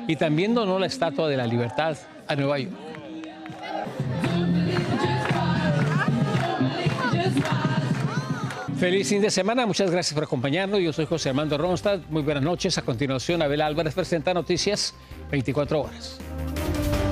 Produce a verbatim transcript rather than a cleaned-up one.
y también donó la Estatua de la Libertad a Nueva York. Feliz fin de semana, muchas gracias por acompañarnos. Yo soy José Armando Ronstadt. Muy buenas noches. A continuación, Abel Álvarez presenta Noticias veinticuatro horas.